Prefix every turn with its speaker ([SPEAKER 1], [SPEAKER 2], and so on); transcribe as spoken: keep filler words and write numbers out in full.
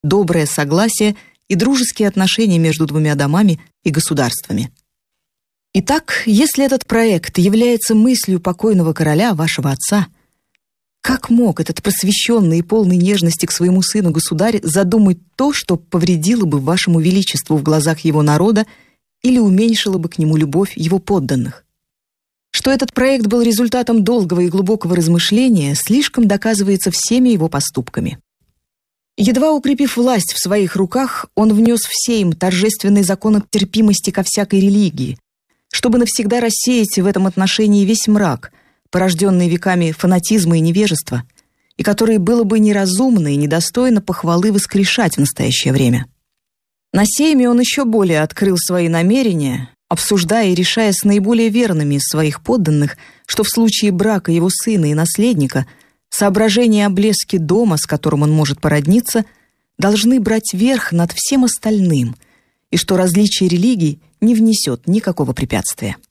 [SPEAKER 1] доброе согласие и дружеские отношения между двумя домами и государствами. Итак, если этот проект является мыслью покойного короля, вашего отца, как мог этот просвещенный и полный нежности к своему сыну государь задумать то, что повредило бы вашему величеству в глазах его народа или уменьшило бы к нему любовь его подданных? Что этот проект был результатом долгого и глубокого размышления, слишком доказывается всеми его поступками. Едва укрепив власть в своих руках, он внес в Сейм торжественный закон терпимости ко всякой религии, чтобы навсегда рассеять в этом отношении весь мрак, порожденный веками фанатизма и невежества, и который было бы неразумно и недостойно похвалы воскрешать в настоящее время. На Сейме он еще более открыл свои намерения, обсуждая и решая с наиболее верными из своих подданных, что в случае брака его сына и наследника соображения о блеске дома, с которым он может породниться, должны брать верх над всем остальным, и что различие религий не внесет никакого препятствия.